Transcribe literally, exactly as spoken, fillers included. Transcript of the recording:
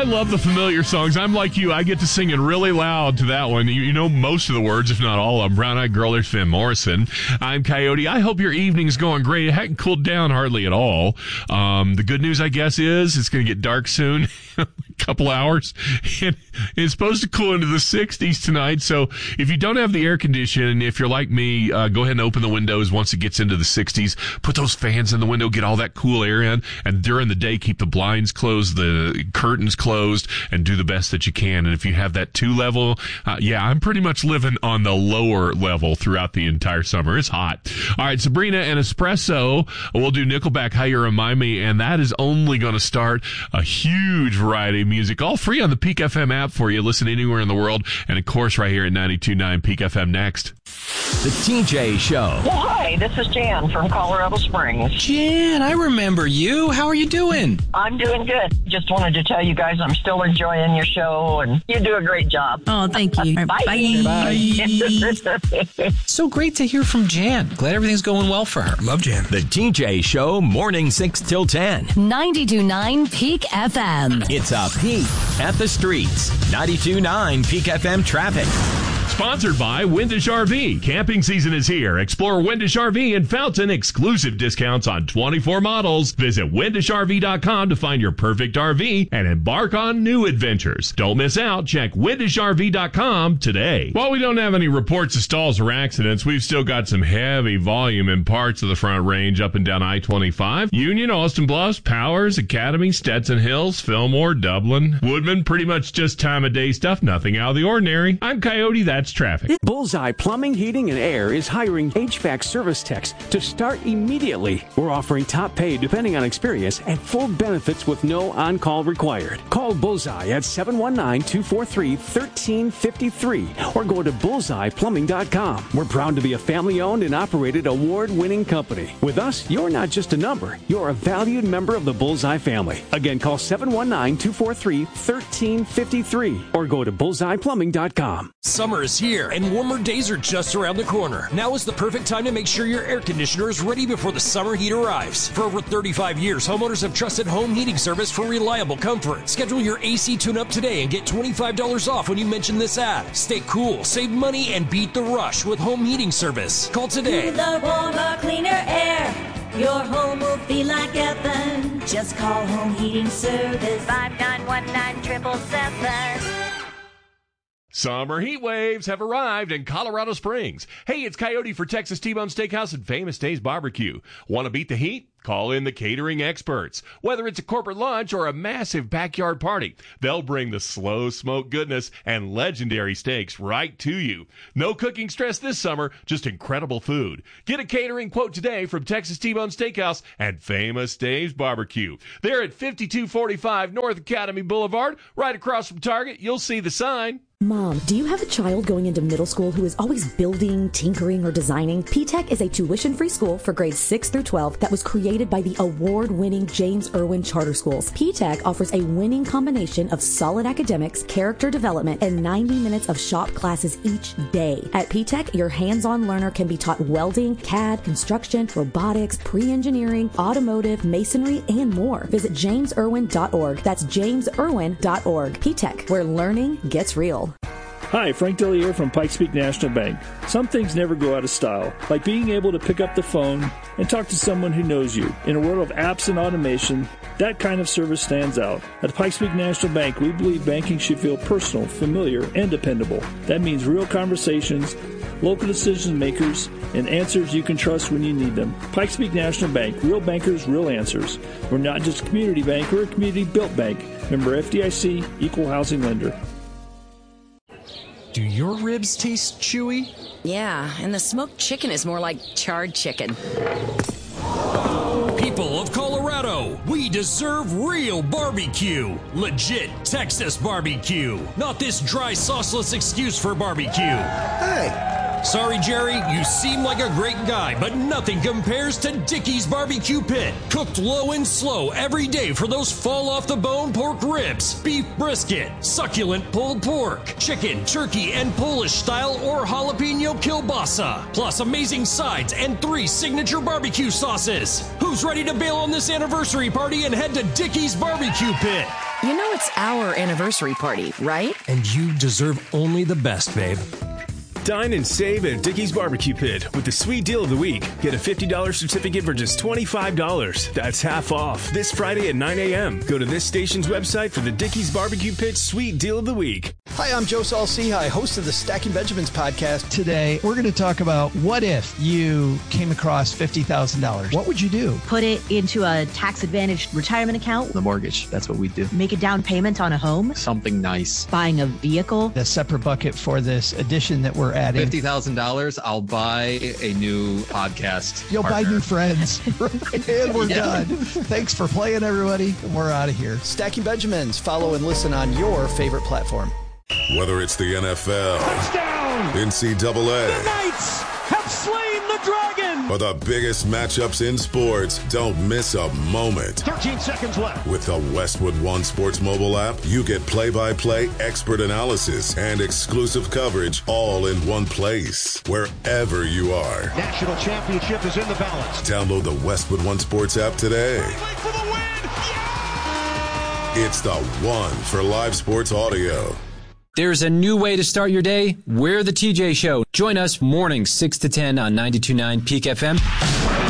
I love the familiar songs. I'm like you. I get to sing it really loud to that one. You, you know most of the words, if not all of them. Brown Eyed Girl, there's Van Morrison. I'm Coyote. I hope your evening's going great. It hasn't cooled down hardly at all. Um, the good news, I guess, is it's going to get dark soon. A couple hours. And it's supposed to cool into the sixties tonight. So if you don't have the air conditioning, if you're like me, uh, go ahead and open the windows once it gets into the sixties. Put those fans in the window, get all that cool air in. And during the day, keep the blinds closed, the curtains closed, and do the best that you can. And if you have that two level, uh, yeah, I'm pretty much living on the lower level throughout the entire summer. It's hot. All right, Sabrina and Espresso. We'll do Nickelback, How You Remind Me, and that is only going to start a huge variety of music, all free on the Peak F M app for you. Listen anywhere in the world, and of course right here at ninety-two point nine Peak F M next. The T J Show. Well, hi, this is Jan from Colorado Springs. Jan, I remember you. How are you doing? I'm doing good. Just wanted to tell you guys I'm still enjoying your show, and you do a great job. Oh, thank you. Bye. Bye. So great to hear from Jan. Glad everything's going well for her. Love Jan. The T J Show, morning six till ten. ninety-two point nine Peak F M. It's a peek at the streets. ninety-two point nine Peak F M traffic. Sponsored by Windish R V. Camping season is here. Explore Windish R V in Fountain. Exclusive discounts on twenty-four models. Visit windish r v dot com to find your perfect R V and embark on new adventures. Don't miss out. Check windish r v dot com today. While we don't have any reports of stalls or accidents, we've still got some heavy volume in parts of the Front Range up and down I twenty-five. Union, Austin Bluffs, Powers, Academy, Stetson Hills, Fillmore, Dublin, Woodman. Pretty much just time of day stuff. Nothing out of the ordinary. I'm Coyote. That's traffic. Bullseye Plumbing, Heating, and Air is hiring H V A C service techs to start immediately. We're offering top pay depending on experience and full benefits with no on-call required. Call Bullseye at seven one nine, two four three, one three five three or go to bullseye plumbing dot com. We're proud to be a family-owned and operated award-winning company. With us, you're not just a number. You're a valued member of the Bullseye family. Again, call seven one nine, two four three, one three five three or go to bullseye plumbing dot com. Summer is here, and warmer days are just around the corner. Now is the perfect time to make sure your air conditioner is ready before the summer heat arrives. For over thirty-five years, homeowners have trusted Home Heating Service for reliable comfort. Schedule your A C tune-up today and get twenty-five dollars off when you mention this ad. Stay cool, save money, and beat the rush with Home Heating Service. Call today. Cooler, warmer, cleaner air. Your home will feel like heaven. Just call Home Heating Service. five nine one nine, seven seven seven. Summer heat waves have arrived in Colorado Springs. Hey, it's Coyote for Texas T-Bone Steakhouse and Famous Days Barbecue. Want to beat the heat? Call in the catering experts. Whether it's a corporate lunch or a massive backyard party, they'll bring the slow smoke goodness and legendary steaks right to you. No cooking stress this summer, just incredible food. Get a catering quote today from Texas T-Bone Steakhouse and Famous Days Barbecue. They're at fifty-two forty-five North Academy Boulevard, right across from Target. You'll see the sign. Mom, do you have a child going into middle school who is always building, tinkering, or designing? P TECH is a tuition-free school for grades six through twelve that was created by the award-winning James Irwin Charter Schools. P TECH offers a winning combination of solid academics, character development, and ninety minutes of shop classes each day. At P TECH, your hands-on learner can be taught welding, C A D, construction, robotics, pre-engineering, automotive, masonry, and more. Visit james irwin dot org. That's james irwin dot org. P TECH, where learning gets real. Hi, Frank Dellier from Pikes Peak National Bank. Some things never go out of style, like being able to pick up the phone and talk to someone who knows you. In a world of apps and automation, that kind of service stands out. At Pikes Peak National Bank, we believe banking should feel personal, familiar, and dependable. That means real conversations, local decision makers, and answers you can trust when you need them. Pikes Peak National Bank, real bankers, real answers. We're not just a community bank, we're a community-built bank. Member F D I C, Equal Housing Lender. Do your ribs taste chewy? Yeah, and the smoked chicken is more like charred chicken. People of Colorado, we deserve real barbecue. Legit Texas barbecue. Not this dry, sauceless excuse for barbecue. Hey! Sorry, Jerry, you seem like a great guy, but nothing compares to Dickey's Barbecue Pit. Cooked low and slow every day for those fall-off-the-bone pork ribs, beef brisket, succulent pulled pork, chicken, turkey, and Polish-style or jalapeno kielbasa, plus amazing sides and three signature barbecue sauces. Who's ready to bail on this anniversary party and head to Dickey's Barbecue Pit? You know it's our anniversary party, right? And you deserve only the best, babe. Dine and save at Dickey's Barbecue Pit with the sweet deal of the week. Get a fifty dollars certificate for just twenty-five dollars. That's half off. This Friday at nine a.m. Go to this station's website for the Dickey's Barbecue Pit sweet deal of the week. Hi, I'm Joe Saul-Sehy, host of the Stacking Benjamins podcast. Today, we're going to talk about what if you came across fifty thousand dollars. What would you do? Put it into a tax-advantaged retirement account. The mortgage. That's what we do. Make a down payment on a home. Something nice. Buying a vehicle. A separate bucket for this addition that we're adding. fifty thousand dollars, I'll buy a new podcast. You'll partner. buy new friends. And we're Yeah. done. Thanks for playing, everybody. We're out of here. Stacking Benjamins. Follow and listen on your favorite platform. Whether it's the N F L, touchdown, N C double A, the Knights have slain the dragon, or the biggest matchups in sports, don't miss a moment. thirteen seconds left. With the Westwood One Sports mobile app, you get play-by-play expert analysis and exclusive coverage all in one place, wherever you are. National championship is in the balance. Download the Westwood One Sports app today. For the win. Yeah! It's the one for live sports audio. There's a new way to start your day. We're the T J Show. Join us mornings six to ten on ninety-two point nine Peak F M.